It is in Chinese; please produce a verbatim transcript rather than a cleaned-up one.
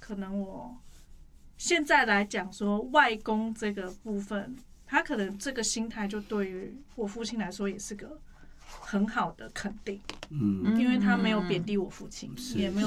可能我现在来讲说外公这个部分，他可能这个心态就对于我父亲来说也是个很好的肯定，嗯，因为他没有贬低我父亲，也没有